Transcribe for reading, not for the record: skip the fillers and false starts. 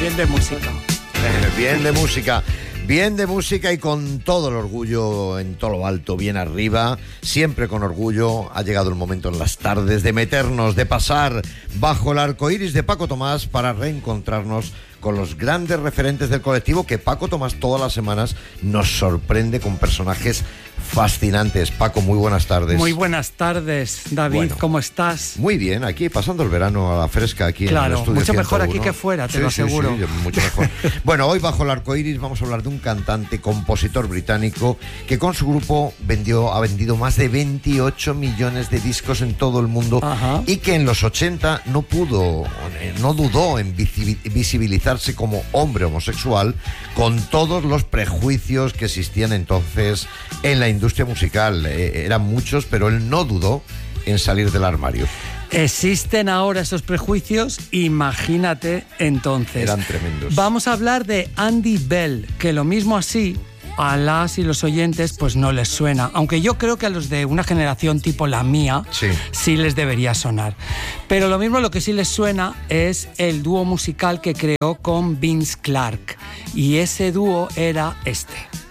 Bien de música. Bien de música. Bien de música y con todo el orgullo en todo lo alto, bien arriba, siempre con orgullo. Ha llegado el momento en las tardes de meternos, de pasar bajo el arco iris de Paco Tomás para reencontrarnos con los grandes referentes del colectivo que Paco Tomás todas las semanas nos sorprende con personajes fascinantes. Paco, muy buenas tardes. Muy buenas tardes, David, bueno, ¿cómo estás? Muy bien, aquí pasando el verano a la fresca aquí en el estudio. Mucho 101. Mejor aquí que fuera, te lo aseguro. Sí, mucho mejor. Bueno, hoy bajo el arco iris vamos a hablar de un cantante, compositor británico que con su grupo ha vendido más de 28 millones de discos en todo el mundo. Ajá. Y que en los 80 no dudó en visibilizarse como hombre homosexual con todos los prejuicios que existían entonces en la industria musical. Eran muchos, pero él no dudó en salir del armario. ¿Existen ahora esos prejuicios? Imagínate entonces. Eran tremendos. Vamos a hablar de Andy Bell, que lo mismo así a las y los oyentes pues no les suena, aunque yo creo que a los de una generación tipo la mía sí les debería sonar. Pero lo mismo, lo que sí les suena es el dúo musical que creó con Vince Clarke, y ese dúo era este.